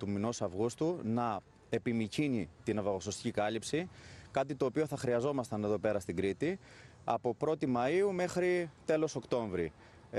του μηνός Αυγούστου να επιμικρύνει την ναυαγοσωστική κάλυψη, κάτι το οποίο θα χρειαζόμασταν εδώ πέρα στην Κρήτη από 1η Μαΐου μέχρι τέλος Οκτώβρη.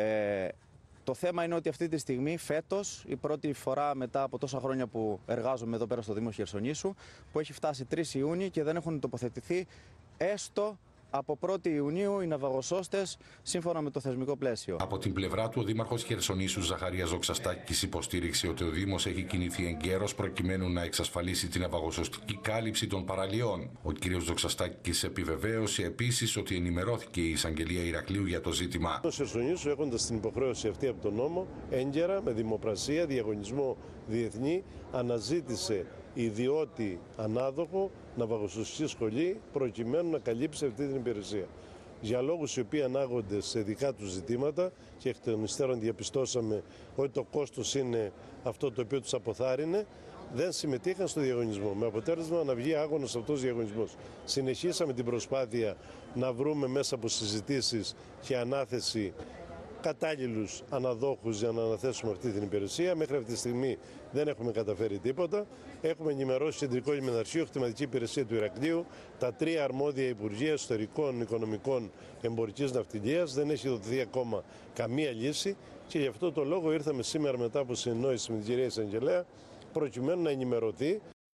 Το θέμα είναι ότι αυτή τη στιγμή, φέτος, η πρώτη φορά μετά από τόσα χρόνια που εργάζομαι εδώ πέρα στο Δήμο Χερσονήσου, που έχει φτάσει 3 Ιούνιου και δεν έχουν τοποθετηθεί έστω από 1η Ιουνίου οι ναυαγοσώστες σύμφωνα με το θεσμικό πλαίσιο. Από την πλευρά του, ο Δήμαρχος Χερσονήσου Ζαχαρίας Δοξαστάκης υποστήριξε ότι ο Δήμος έχει κινηθεί εγκαίρος προκειμένου να εξασφαλίσει την ναυαγοσωστική κάλυψη των παραλιών. Ο κ. Δοξαστάκης επιβεβαίωσε επίσης ότι ενημερώθηκε η Εισαγγελία Ηρακλείου για το ζήτημα. Ο Χερσονήσου, έχοντας την υποχρέωση αυτή από τον νόμο, έγκαιρα με δημοπρασία, διαγωνισμό διεθνή, αναζήτησε ιδιώτη ανάδοχο ναυαγοσωστική σχολή προκειμένου να καλύψει αυτή την υπηρεσία. Για λόγους οι οποίοι ανάγονται σε δικά τους ζητήματα και εκ των υστέρων διαπιστώσαμε ότι το κόστος είναι αυτό το οποίο τους αποθάρρυνε, δεν συμμετείχαν στο διαγωνισμό, με αποτέλεσμα να βγει άγωνος αυτός ο διαγωνισμός. Συνεχίσαμε την προσπάθεια να βρούμε μέσα από συζητήσεις και ανάθεση κατάλληλους αναδόχους για να αναθέσουμε αυτή την υπηρεσία. Μέχρι αυτή τη στιγμή δεν έχουμε καταφέρει τίποτα. Έχουμε ενημερώσει Κεντρικό Λιμεναρχείο, Χρηματική Υπηρεσία του Ηρακλείου, τα 3 αρμόδια Υπουργεία Εσωτερικών, Οικονομικών, Εμπορικής Ναυτιλίας. Δεν έχει δοθεί ακόμα καμία λύση και γι' αυτό το λόγο ήρθαμε σήμερα μετά από συνεννόηση με την κυρία Εισαγγελέα προκειμένου να ενημερωθεί.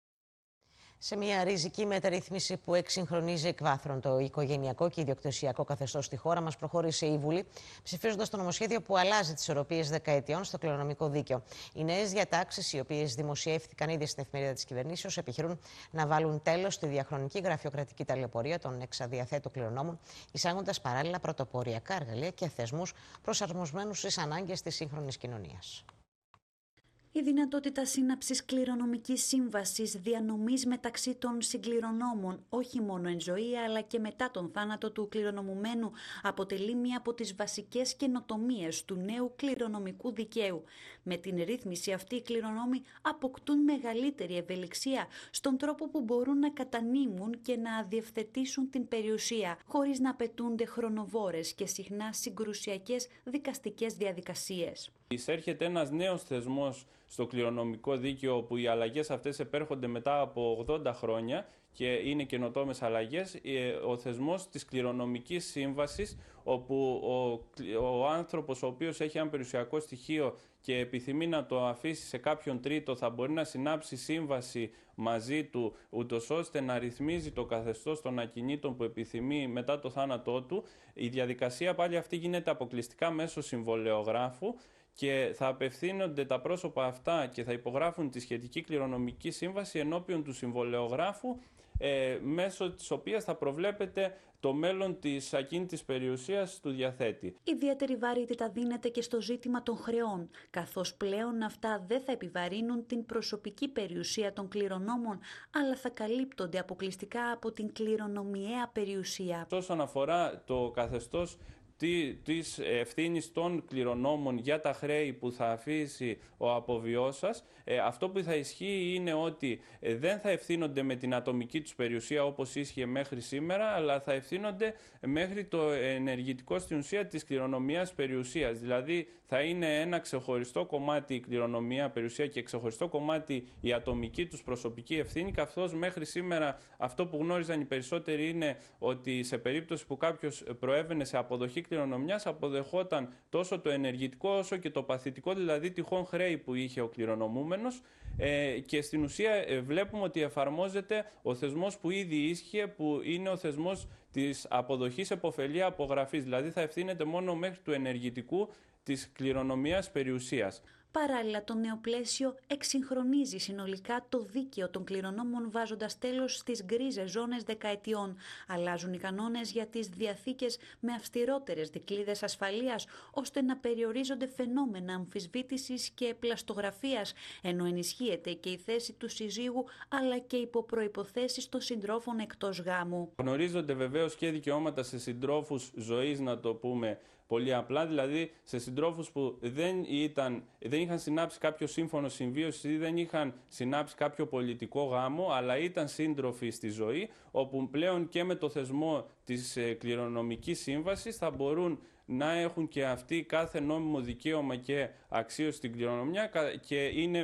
Σε μια ριζική μεταρρύθμιση που εξυγχρονίζει εκ βάθρων το οικογενειακό και ιδιοκτησιακό καθεστώς στη χώρα μας, προχώρησε η Βουλή, ψηφίζοντας το νομοσχέδιο που αλλάζει τις ισορροπίες δεκαετιών στο κληρονομικό δίκαιο. Οι νέες διατάξεις, οι οποίες δημοσιεύτηκαν ήδη στην εφημερίδα της κυβερνήσεως, επιχειρούν να βάλουν τέλος στη διαχρονική γραφειοκρατική ταλαιπωρία των εξαδιαθέτων κληρονόμων, εισάγοντας παράλληλα πρωτοποριακά εργαλεία και θεσμούς προσαρμοσμένους στις ανάγκες της σύγχρονης κοινωνίας. Η δυνατότητα σύναψης κληρονομικής σύμβασης διανομής μεταξύ των συγκληρονόμων, όχι μόνο εν ζωή αλλά και μετά τον θάνατο του κληρονομουμένου, αποτελεί μία από τις βασικές καινοτομίες του νέου κληρονομικού δικαίου. Με την ρύθμιση αυτή, οι κληρονόμοι αποκτούν μεγαλύτερη ευελιξία στον τρόπο που μπορούν να κατανείμουν και να διευθετήσουν την περιουσία, χωρίς να απαιτούνται χρονοβόρες και συχνά συγκρουσιακές δικαστικές διαδικασίες. Εισέρχεται ένας νέος θεσμός στο κληρονομικό δίκαιο, όπου οι αλλαγές αυτές επέρχονται μετά από 80 χρόνια και είναι καινοτόμες αλλαγές. Ο θεσμός της κληρονομικής σύμβασης, όπου ο άνθρωπος ο οποίος έχει ένα περιουσιακό στοιχείο και επιθυμεί να το αφήσει σε κάποιον τρίτο, θα μπορεί να συνάψει σύμβαση μαζί του, ούτως ώστε να ρυθμίζει το καθεστώς των ακινήτων που επιθυμεί μετά το θάνατό του. Η διαδικασία πάλι αυτή γίνεται αποκλειστικά μέσω συμβολεογράφου και θα απευθύνονται τα πρόσωπα αυτά και θα υπογράφουν τη σχετική κληρονομική σύμβαση ενώπιον του συμβολεογράφου, μέσω της οποίας θα προβλέπεται το μέλλον της ακίνητης περιουσίας του διαθέτη. Ιδιαίτερη βαρύτητα δίνεται και στο ζήτημα των χρεών, καθώς πλέον αυτά δεν θα επιβαρύνουν την προσωπική περιουσία των κληρονόμων, αλλά θα καλύπτονται αποκλειστικά από την κληρονομιαία περιουσία. Όσον αφορά το καθεστώς της ευθύνης των κληρονόμων για τα χρέη που θα αφήσει ο αποβιώσας, αυτό που θα ισχύει είναι ότι δεν θα ευθύνονται με την ατομική τους περιουσία όπως ίσχυε μέχρι σήμερα, αλλά θα ευθύνονται μέχρι το ενεργητικό στην ουσία της κληρονομιάς περιουσίας. Δηλαδή θα είναι ένα ξεχωριστό κομμάτι η κληρονομιά περιουσία και ξεχωριστό κομμάτι η ατομική τους προσωπική ευθύνη, καθώς μέχρι σήμερα αυτό που γνώριζαν οι περισσότεροι είναι ότι σε περίπτωση που κάποιος προέβαινε σε αποδοχή κληρονομιάς, αποδεχόταν τόσο το ενεργητικό όσο και το παθητικό, δηλαδή τυχόν χρέη που είχε ο κληρονομούμενος, και στην ουσία βλέπουμε ότι εφαρμόζεται ο θεσμός που ήδη ίσχυε, που είναι ο θεσμός της αποδοχής επωφελία απογραφής, δηλαδή θα ευθύνεται μόνο μέχρι του ενεργητικού της κληρονομιάς περιουσίας. Παράλληλα, το νέο πλαίσιο εξυγχρονίζει συνολικά το δίκαιο των κληρονόμων, βάζοντας τέλος στις γκρίζες ζώνες δεκαετιών. Αλλάζουν οι κανόνες για τις διαθήκες με αυστηρότερες δικλείδες ασφαλείας, ώστε να περιορίζονται φαινόμενα αμφισβήτησης και πλαστογραφίας, ενώ ενισχύεται και η θέση του συζύγου αλλά και υπό προϋποθέσεις των συντρόφων εκτός γάμου. Γνωρίζονται βεβαίως και δικαιώματα σε συντρόφους ζωής, να το πούμε πολύ απλά, δηλαδή σε συντρόφους που δεν είχαν συνάψει κάποιο σύμφωνο συμβίωσης ή δεν είχαν συνάψει κάποιο πολιτικό γάμο, αλλά ήταν σύντροφοι στη ζωή, όπου πλέον και με το θεσμό της κληρονομικής σύμβασης θα μπορούν να έχουν και αυτοί κάθε νόμιμο δικαίωμα και αξίωση στην κληρονομιά, και είναι